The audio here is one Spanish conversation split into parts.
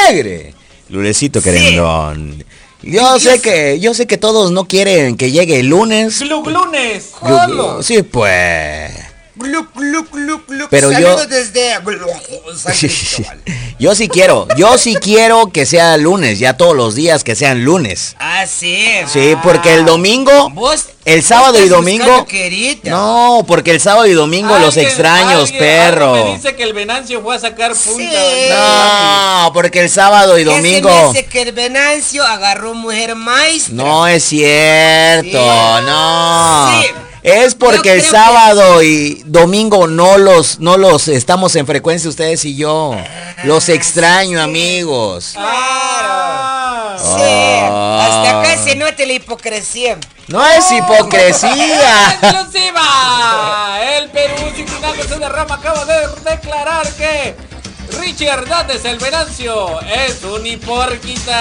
alegre. Lunesito querendón. Yo sé que todos no quieren que llegue el lunes. ¡Lunes! ¿Cómo? Sí, pues. Pero saludos desde yo sí quiero que sea lunes, ya todos los días que sean lunes. Ah, sí. Sí, porque el domingo, el sábado y domingo. No, porque el sábado y domingo los extraños, perro. Me dice que el Venancio fue a sacar punta. Sí. No, porque el sábado y domingo. Se me hace que el Venancio agarró mujer maestra. No es cierto, Sí. no. Sí. Es porque el sábado y domingo no los estamos en frecuencia ustedes y yo. Los extraño, amigos. Claro. Sí. Hasta acá se nota la hipocresía. No es hipocresía. ¡Exclusiva! El Perú sin final se derrama acaba de declarar que Richie Hernández, el Venancio, es un hipórquita.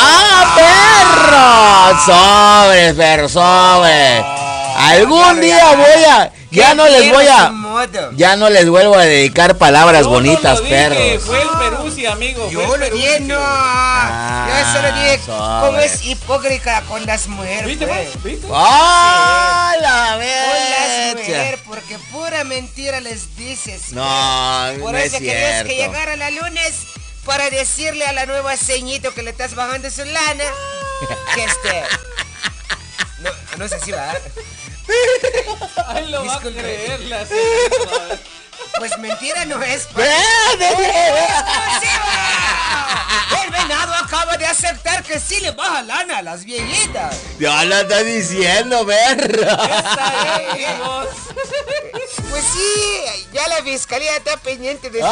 ¡Ah, perro! Sobres, sobres. Algún día ya no les vuelvo a dedicar palabras bonitas, perros. Fue el Peruzzi, amigo. Yo lo dije, no. Yo solo dije cómo es hipócrita con las mujeres. ¿Viste? ¿Viste? ¡Ah, la Con las mecha! mujeres, porque pura mentira les dices. No, Por no eso es querías cierto. que llegara la lunes para decirle a la nueva ceñito que le estás bajando su lana que no es así, ¿verdad? Ay, lo va a Disculpe. creer la señora. Pues mentira no es. ¡Exclusiva! El venado acaba de aceptar que sí le baja lana a las viejitas. Ya lo está diciendo, perro. Amigos. Pues sí, ya la fiscalía está pendiente de su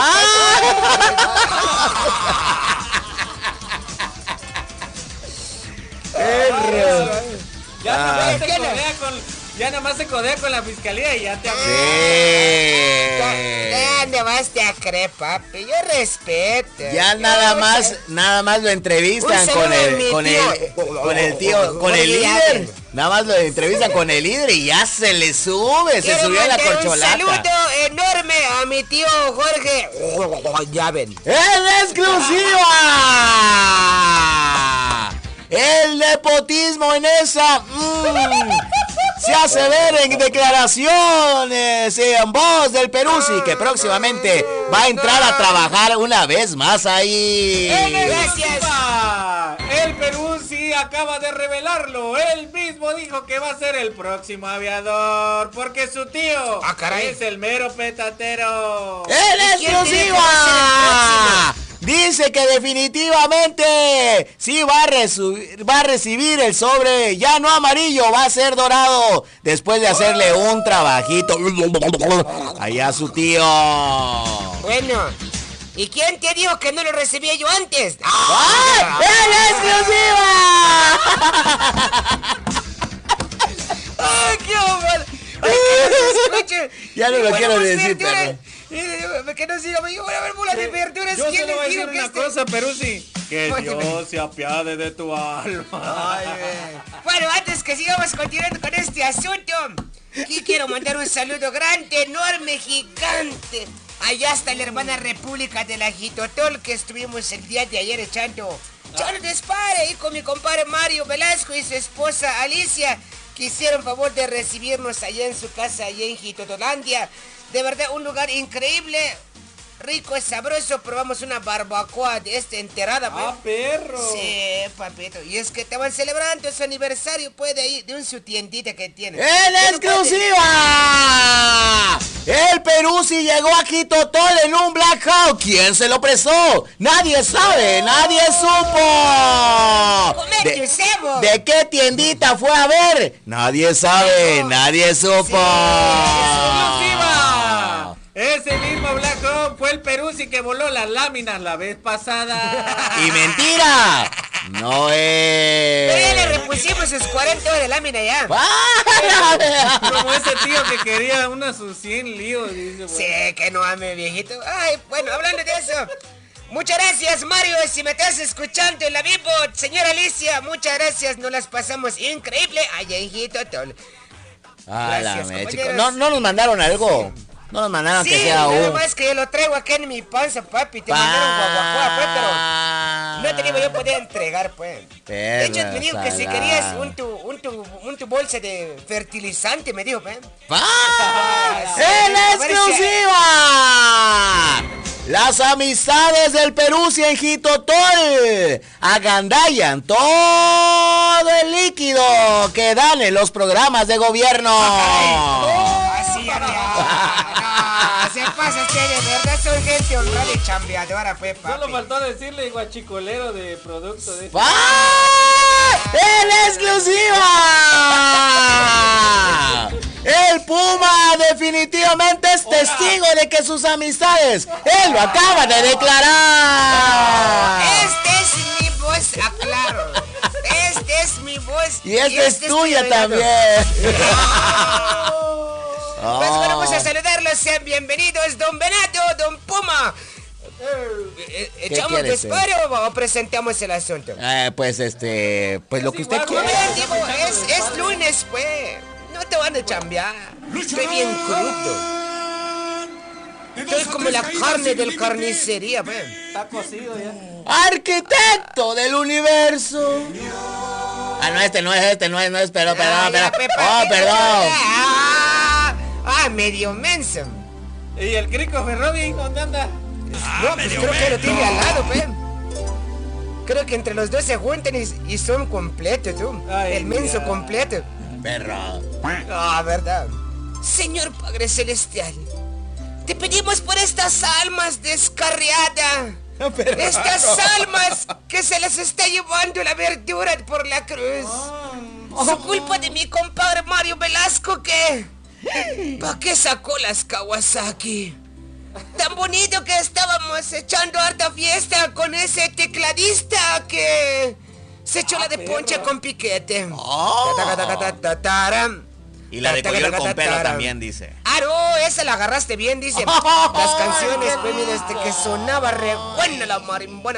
Ya nada más se codea con la fiscalía y ya te ¿Dónde vas a creer, papi? Yo respeto. Ya nada más lo entrevistan con el líder. Nada más lo entrevistan con el líder y ya se le sube, se subió a la corcholata. Un saludo enorme a mi tío Jorge. Ya ven. ¡En exclusiva! El nepotismo en esa se hace ver en declaraciones en voz del Peruzzi, que próximamente va a entrar a trabajar una vez más ahí. Gracias. El Peruzzi acaba de revelarlo. Él mismo dijo que va a ser el próximo aviador, porque su tío es el mero petatero. ¡En exclusiva! Dice que definitivamente sí va a recibir el sobre, ya no amarillo, va a ser dorado, después de hacerle un trabajito allá a su tío. Bueno, ¿y quién te dijo que no lo recibía yo antes? ¡Ay! ¡En exclusiva! ¡Ay, qué horror! Ya no lo quiero decir, perro. Que no siga, me digo, a ver, las verduras. Yo solo voy a decir una cosa, Peruzzi. Que Dios se apiade de tu alma. Ay, bueno, antes que sigamos continuando con este asunto, aquí quiero mandar un saludo grande, enorme, gigante. Allá está la hermana República de la Jitotol, que estuvimos el día de ayer echando dispare ahí con mi compadre Mario Velasco y su esposa Alicia, que hicieron favor de recibirnos allá en su casa, allá en Jitotolandia. De verdad, un lugar increíble, rico, sabroso. Probamos una barbacoa de enterada, perro. Sí, papito. Y es que estaban celebrando su aniversario, pues, de ahí, de su tiendita que tiene. ¡En exclusiva! El Peruzzi llegó a Jitotol en un Black Hawk. ¿Quién se lo prestó? Nadie sabe, nadie supo. ¿De qué tiendita fue a ver? Nadie sabe, nadie supo. ¡Exclusiva! Ese mismo Black Hawk fue el Peruzzi que voló las láminas la vez pasada. ¡Y mentira! No es. Pero ya le repusimos sus 40 horas de lámina ya. Como ese tío que quería sus 100 líos, dice. Sí, que no ame, viejito. Ay, bueno, hablando de eso. Muchas gracias, Mario, si me estás escuchando en la vivo. Señora Alicia, muchas gracias, nos las pasamos increíble allá en Jitotol. Gracias, ¿No nos mandaron algo? Sí. No nos mandaron que sea nada más que yo lo traigo acá en mi panza, papi. Te mandaron guaguacuá, pues, pero No te digo yo poder entregar, pues. De hecho, me dijo que si querías un tu bolsa de fertilizante, me dijo, pues. ¡En exclusiva! Las amistades del Perú y en Jitotol agandallan todo el líquido que dan en los programas de gobierno. Así, se pasa usted, de verdad, soy gente honrada y chambeadora, pues, papi. Solo faltó decirle guachicolero de producto de... ¡En exclusiva! El Puma definitivamente es testigo de que sus amistades, él lo acaba de declarar. Este es mi voz, aclaro. Este es mi voz. Y esta es tuya también. Pues bueno, vamos a saludarlos. Sean bienvenidos, don Benato, don Puma. ¿Echamos despacio o presentamos el asunto? Pues lo que usted quiera. Es lunes, pues. No te van a chambear. Estoy bien crudo. Estoy como la carne del carnicería, pues. Está cocido ya. Arquitecto del universo. No, este no es, perdón. Perdón. Medio menso. ¿Y el Christopher Robin dónde anda? No, pues creo que lo tiene al lado, pues. Creo que entre los dos se juntan y son completos, tú. El menso completo. Perro. Verdad. Señor Padre Celestial, te pedimos por estas almas descarriadas. Estas almas que se les está llevando la verdura por la cruz. Su culpa de mi compadre Mario Velasco que... ¿Para qué sacó las Kawasaki? Tan bonito que estábamos echando harta fiesta con ese tecladista que... se echó la de ponche con piquete. Y la de collar con pelo también, dice. No, esa la agarraste bien, dice. Las canciones, pues, mira, que sonaba re buena la marimbona.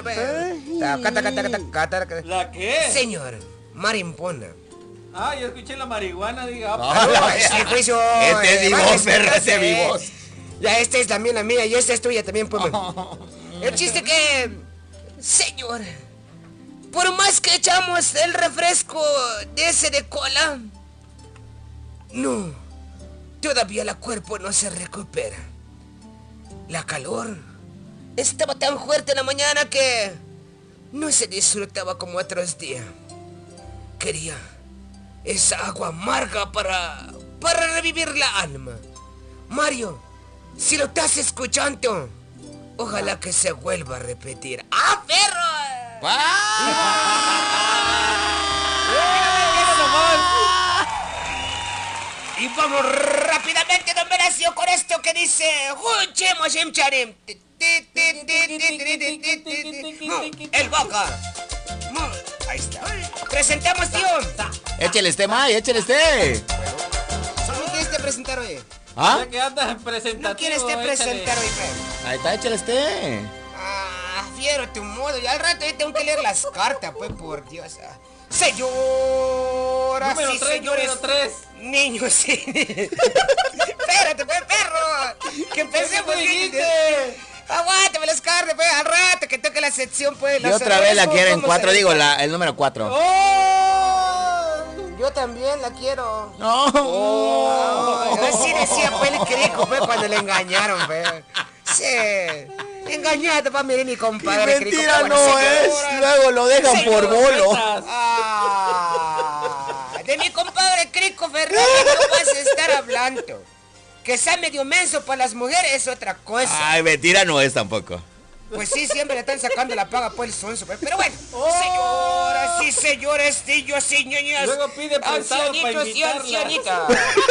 ¿La qué? Señor, marimbona. Yo escuché la marihuana, diga. Este es mi voz, perro, este es mi voz. Ya, esta es también la mía y esta es tuya también, pues. El chiste que... Señor, por más que echamos el refresco de ese de cola, no, todavía el cuerpo no se recupera. La calor estaba tan fuerte en la mañana que no se disfrutaba como otros días. Quería esa agua amarga para revivir la alma. Mario, si lo estás escuchando, ojalá que se vuelva a repetir. ¡Perro! Y vamos rápidamente, don Velacio, con esto que dice... El Boca. Ahí está. Presentamos, tío. Échale May, échale este. ¿Cómo quieres te presentar hoy? Ya que andas presentativo. ¿No quieres te presentar hoy, Ahí está, échale este. Fiero tu modo. Y al rato tengo que leer las cartas, pues, por Dios. Señoras y señores. Número 3. Niños, sí. Espérate, pues, perro. Que empecemos. Aguántame las carnes, pues, al rato que toque la sección, pues. Y otra vez la quieren 4, digo, el número 4. Yo también la quiero. No. Así decía, pues, el crico, pues, cuando le engañaron, pues. Sí. Engañado, pa' mirar mi compadre. Mentira no es. Luego lo dejan por bolo. De mi compadre Crico Fernández no vas a estar hablando. Que sea medio menso para las mujeres es otra cosa. Mentira no es tampoco. Pues sí, siempre le están sacando la paga por el sonso, pues. Pero bueno, señoras y señores, niños y niñas, luego pide prestado para invitarla.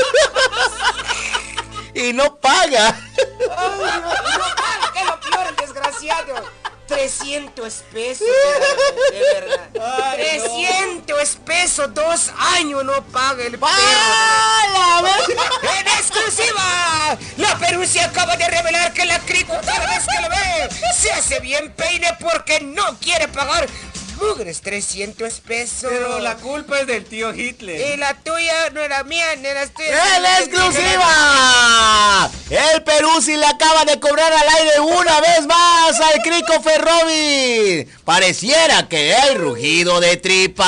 Y no paga. Que es lo peor, el desgraciado. 300 pesos, de verdad. 300 pesos, 2 años no paga el perro. En exclusiva, la Perusia acaba de revelar que la Crico cada vez que lo ve se hace bien peine porque no quiere pagar mugres 300 pesos. Pero la culpa es del tío Hitler. Y la tuya no era mía, ni era tuya. ¡En exclusiva! El Peruzzi le acaba de cobrar al aire una vez más al Crico Ferrovi. Pareciera que hay rugido de tripa.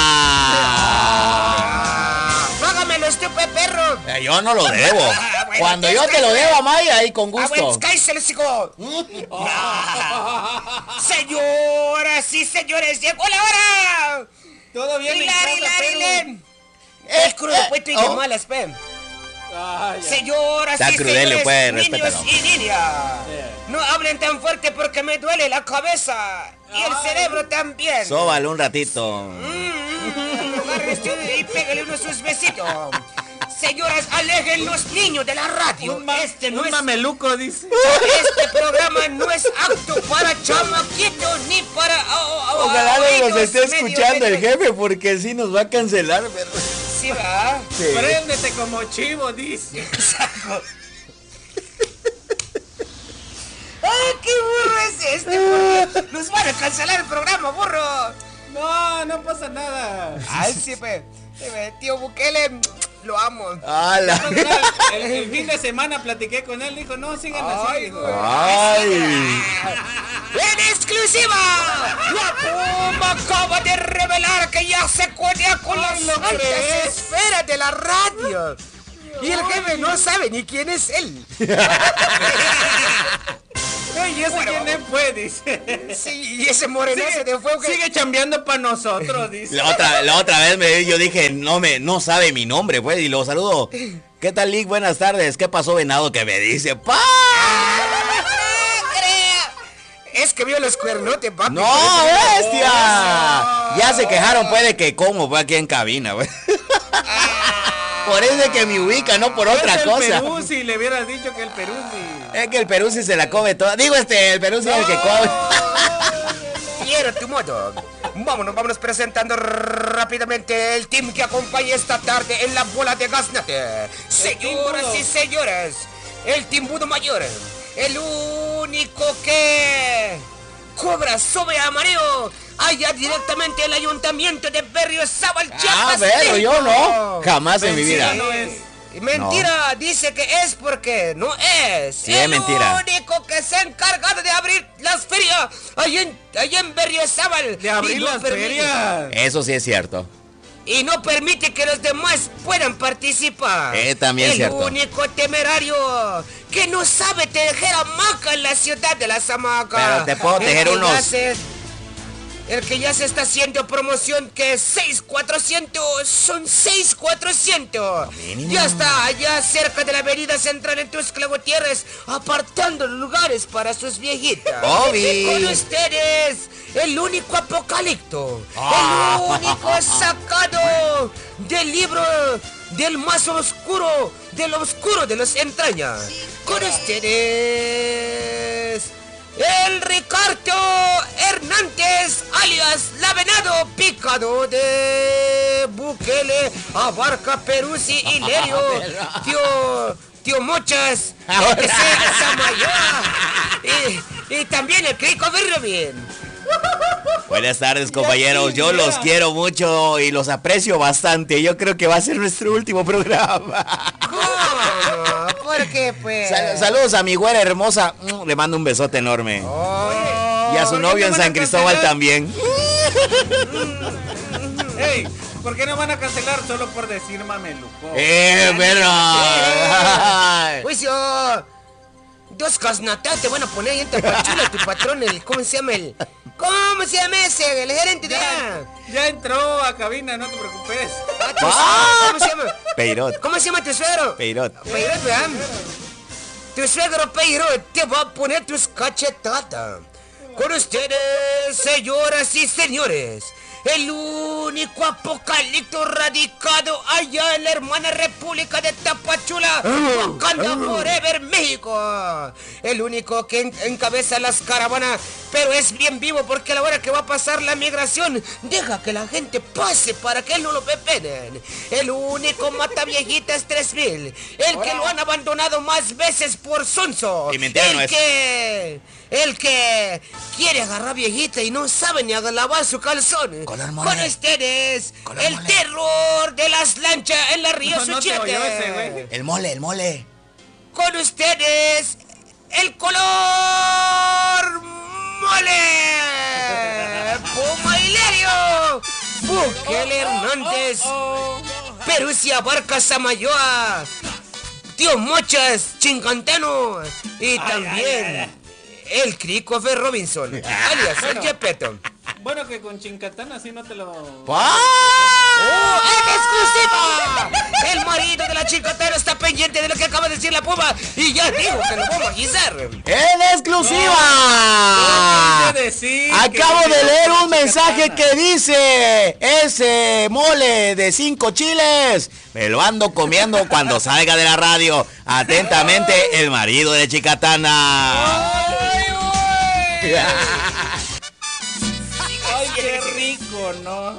Págamelo, estúpido perro. Yo no lo debo. Bueno, cuando yo te lo debo, Maya, ahí con gusto. Bueno, cállese, hijo. Señoras y señores, llegó la hora. Todo bien, Es crudo, pues tú y de malas, pen. Señoras y señores, pues, niños y niñas, no hablen tan fuerte porque me duele la cabeza y el cerebro también. Sóbale un ratito. Y pégale uno sus besitos. Señoras, alejen los niños de la radio. Este no es mameluco, dice. Este programa no es apto para chamaquitos ni para. Ojalá no nos esté escuchando el jefe porque si nos va a cancelar, ¿verdad? Sí, va. Sí. Préndete como chivo, dice. ¡Ay, qué burro es este! Porque nos van a cancelar el programa, burro. No pasa nada. Ay, sí, tío Bukele, lo amo. El fin de semana platiqué con él, dijo, no, sigan así. Dijo. ¡En exclusiva! La Puma acaba de revelar que ya se cuadea con las altas esferas de la radio. Y el jefe no sabe ni quién es él. ¿Y ese quién fue? Dice. Sí, y ese morenazo de fuego que... Sigue chambeando para nosotros, dice. La otra vez yo dije, no sabe mi nombre, pues, y lo saludo. ¿Qué tal, Lick? Buenas tardes. ¿Qué pasó, venado? Que me dice, ¡pa! Es que vio los cuernotes, papi. ¡No, bestia! Ya se quejaron, pues, de que como fue aquí en cabina, pues. Por eso es que me ubica, no por otra cosa. El Peruzzi, le hubieras dicho que el Peruzzi. Es que el Peruzzi se la come toda. Digo, el Peruzzi es el que come. Quiero tu moto. Vámonos presentando rápidamente el team que acompaña esta tarde en la bola de gaznate. Señoras y señores, el Timbudo Mayor, el único que cobra sobre amarillo allá directamente el ayuntamiento de Berriozábal, Chiapas. Pero yo no, jamás en mi vida. No es. Mentira, dice que es porque no es. Sí, es mentira. El único que se ha encargado de abrir las ferias allá en Berriozábal. De abrir las ferias. Eso sí es cierto. Y no permite que los demás puedan participar. También es cierto. El único temerario que no sabe tejer hamaca en la ciudad de las hamacas. Pero te puedo tejer unos... El que ya se está haciendo promoción que 6,400 son 6,400. Ya está allá cerca de la avenida central en Tuxtla Gutiérrez, apartando lugares para sus viejitas. Con ustedes, el único apocalipto, el único sacado del libro del más oscuro, de lo oscuro de las entrañas. Con ustedes, el Ricardo Hernández, alias La Venado Picado de Bukele, Abarca, Peruzzi y Lerio, tío Mochas, y también el Crico Ferrovi. Buenas tardes, compañeros. Yo los quiero mucho y los aprecio bastante. Yo creo que va a ser nuestro último programa. ¿Cómo? ¿Por qué, pues? Saludos a mi güera hermosa. Le mando un besote enorme. Y a su novio en San Cristóbal también. Hey, ¿por qué no van a cancelar solo por decir mameluco? Pero... Juicio. Dos casnatas te van a poner ahí en Tapachula, tu patrón, ¿cómo se llama ese? El gerente de allá. Ya entró a cabina, no te preocupes. ¿Cómo se llama? Peirot. ¿Cómo se llama tu suegro? Peirot, ¿verdad? Tu suegro Peirot te va a poner tus cachetadas. Con ustedes, señoras y señores, el único apocalipto radicado allá en la hermana República de Tapachula, Wakanda Forever, México. El único que encabeza las caravanas, pero es bien vivo porque a la hora que va a pasar la migración, deja que la gente pase para que él no lo pepenen. El único mata viejitas 3000, el que lo han abandonado más veces por sonso. El que quiere agarrar viejita y no sabe ni lavar su calzón. Con ustedes, el terror de las lanchas en la Río Suchiate. El mole. con ustedes el color mole. Puma Hilario, Bukele Hernández, Perusia Barca Samayoa, Tío Mochas Chincantano y también el Christopher Robinson, alias el Gepetto. Bueno, que con Chincatán así no te lo... ¡Oh, en exclusiva! El marido de la Chincatana está pendiente de lo que acaba de decir la Puma y ya dijo que lo vamos a guisar. ¡En exclusiva! Acabo de leer un mensaje que dice: ese mole de 5 chiles me lo ando comiendo cuando salga de la radio. Atentamente, el marido de Chicatana. ¡Ay, qué rico, ¿no?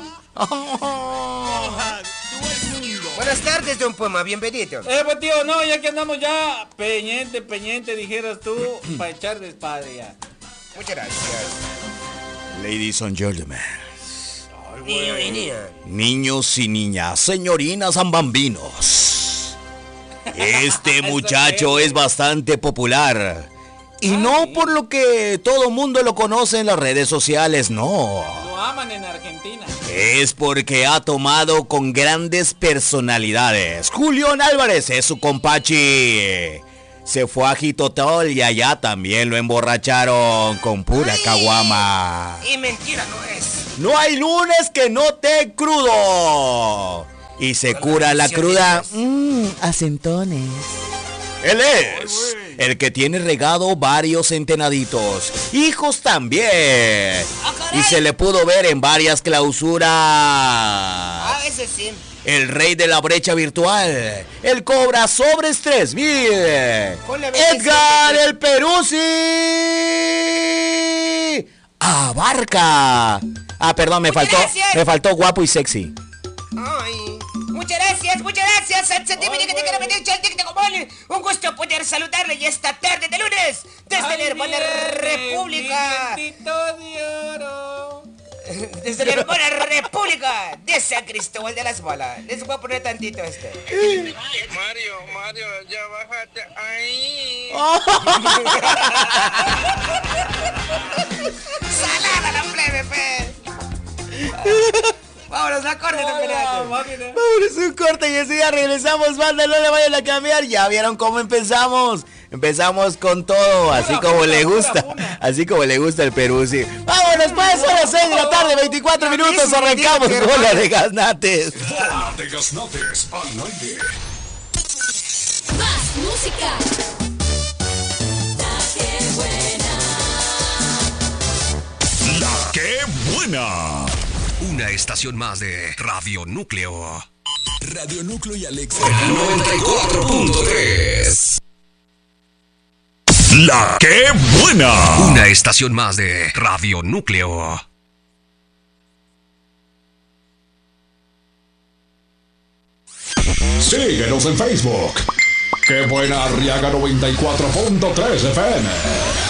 Buenas tardes, don Puma, bienvenido. Pues tío, no, ya que andamos ya pendiente, dijeras tú, para echar de espada ya. Muchas gracias. Ladies and gentlemen, Niño y niña. niños y niñas, señorinas and bambinos, este muchacho es bastante popular. Y no por lo que todo mundo lo conoce en las redes sociales, no. Lo aman en Argentina. Es porque ha tomado con grandes personalidades. Julián Álvarez es su compachi. Se fue a Jitotol y allá también lo emborracharon con pura caguama. Y mentira no es. No hay lunes que no te crudo. Y se cura la cruda a centones. Él es el que tiene regado varios centenaditos, hijos también, y se le pudo ver en varias clausuras. Ese sí. El rey de la brecha virtual, el cobra sobres 3000, Edgar el Peruzzi Abarca. Perdón, me faltó guapo y sexy. Ay, muchas gracias. Un gusto poder saludarle y esta tarde de lunes desde la hermana República. Desde la hermana República de San Cristóbal de las Balas. Les voy a poner tantito este. Mario, ya bájate ahí. Salada la plebe, pe. Vámonos a corte, Vámonos un corte y enseguida regresamos, banda, no le vayan a cambiar. Ya vieron cómo empezamos. Empezamos con todo, así como le gusta el Peruzzi. Vámonos pues, son las 6 de la tarde, 24 minutos, arrancamos con la de Gaznates. La de Gaznates al aire. Más música. La que buena. Una estación más de Radio Núcleo. Radio Núcleo y Alexa 94.3. La que buena. Una estación más de Radio Núcleo. Síguenos en Facebook. Que buena Arriaga 94.3 FM.